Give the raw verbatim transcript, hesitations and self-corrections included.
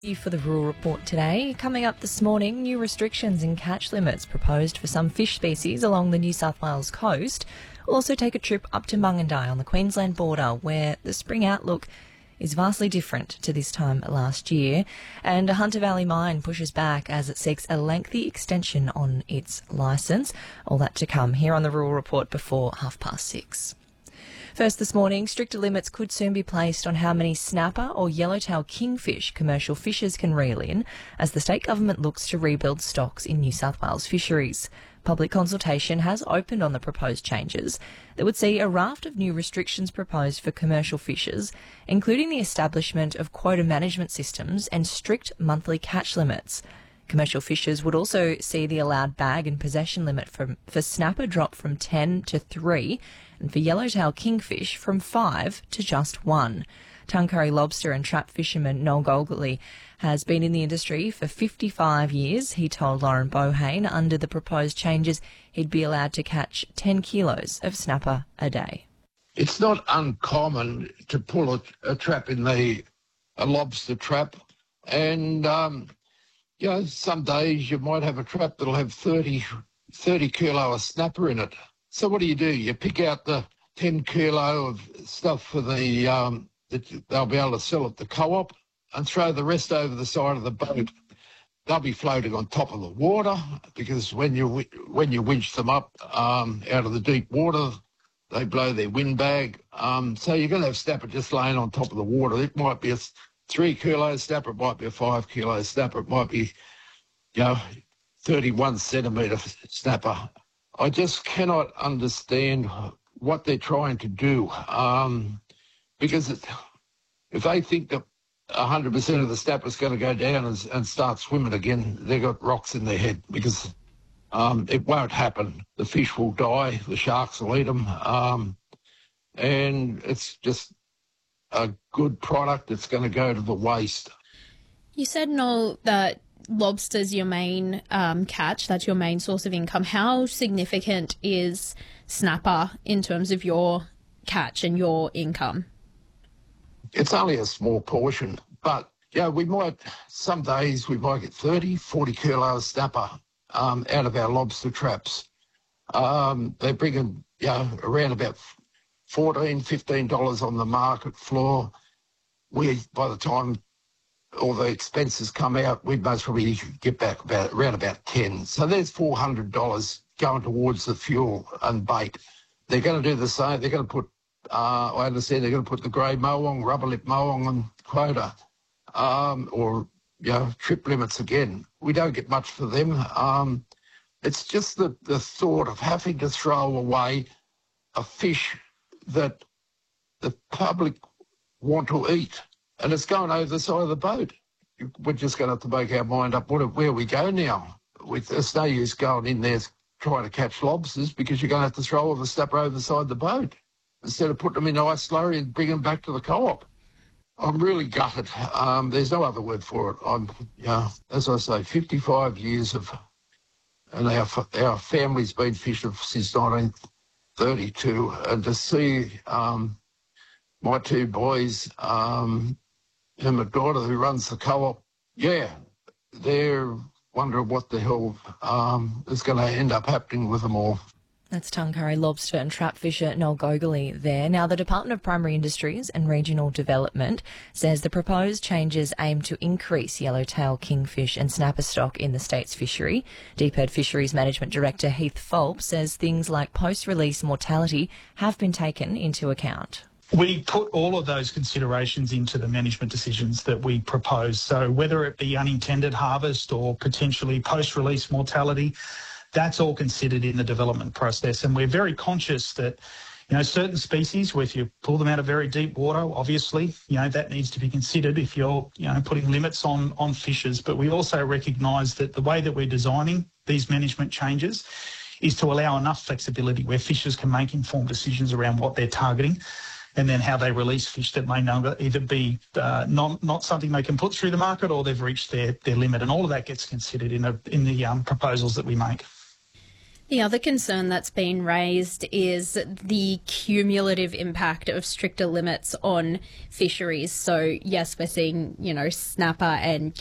You for the Rural Report today. Coming up this morning, new restrictions and catch limits proposed for some fish species along the New South Wales coast. We'll also take a trip up to Mungindi on the Queensland border, where the spring outlook is vastly different to this time last year. And a Hunter Valley mine pushes back as it seeks a lengthy extension on its licence. All that to come here on the Rural Report before half past six. First this morning, stricter limits could soon be placed on how many snapper or yellowtail kingfish commercial fishers can reel in as the state government looks to rebuild stocks in New South Wales fisheries. Public consultation has opened on the proposed changes that would see a raft of new restrictions proposed for commercial fishers, including the establishment of quota management systems and strict monthly catch limits. Commercial fishers would also see the allowed bag and possession limit for, for snapper drop from ten to three, and for yellowtail kingfish from five to just one. Tuncurry lobster and trap fisherman Noel Golgoley has been in the industry for fifty-five years. He told Lauren Bohane under the proposed changes he'd be allowed to catch ten kilos of snapper a day. It's not uncommon to pull a, a trap in the a lobster trap, and um, you know, some days you might have a trap that'll have thirty, thirty kilo of snapper in it. So what do you do? You pick out the ten kilo of stuff for the um, that they'll be able to sell at the co-op and throw the rest over the side of the boat. They'll be floating on top of the water because when you when you winch them up um, out of the deep water, they blow their windbag. Um, so you're going to have snapper just laying on top of the water. It might be a three kilo snapper, it might be a five kilo snapper, it might be, you know, thirty-one centimetre snapper. I just cannot understand what they're trying to do um, because it, if they think that one hundred percent of the snapper's going to go down and, and start swimming again, they've got rocks in their head because um, it won't happen. The fish will die, the sharks will eat them, um, and it's just a good product that's going to go to the waste. You said, Noel, that lobster's your main um, catch, that's your main source of income. How significant is snapper in terms of your catch and your income? It's only a small portion, but yeah, we might, some days we might get thirty, forty kilos snapper um, out of our lobster traps. Um, they're bringing, you know, around about fourteen, fifteen dollars on the market floor. We, by the time all the expenses come out, we'd most probably get back about around about ten. So there's four hundred dollars going towards the fuel and bait. They're going to do the same. They're going to put, uh, I understand they're going to put the grey mohong, rubber lip mohong on quota, um, or, you know, trip limits again. We don't get much for them. Um, it's just the, the thought of having to throw away a fish that the public want to eat, and it's going over the side of the boat. We're just going to have to make our mind up what, where we go now. With, there's no use going in there trying to catch lobsters because you're going to have to throw all the snapper over the side of the boat instead of putting them in an ice slurry and bring them back to the co-op. I'm really gutted. Um, there's no other word for it. I'm, you know, as I say, fifty-five years of, and our, our family's been fishing since nineteen thirty-two, and to see um, my two boys um, and my daughter who runs the co-op, yeah, they're wondering what the hell um, is going to end up happening with them all. That's Tuncurry lobster and trap fisher Noel Golgoley there. Now, the Department of Primary Industries and Regional Development says the proposed changes aim to increase yellowtail kingfish and snapper stock in the state's fishery. Deephead Fisheries Management Director Heath Fulp says things like post-release mortality have been taken into account. We put all of those considerations into the management decisions that we propose. So whether it be unintended harvest or potentially post-release mortality, that's all considered in the development process. And we're very conscious that, you know, certain species, where if you pull them out of very deep water, obviously, you know, that needs to be considered if you're, you know, putting limits on, on fishers. But we also recognise that the way that we're designing these management changes is to allow enough flexibility where fishers can make informed decisions around what they're targeting and then how they release fish that may no, either be uh, not, not something they can put through the market or they've reached their, their limit. And all of that gets considered in, a, in the um, proposals that we make. The other concern that's been raised is the cumulative impact of stricter limits on fisheries. So, yes, we're seeing, you know, snapper and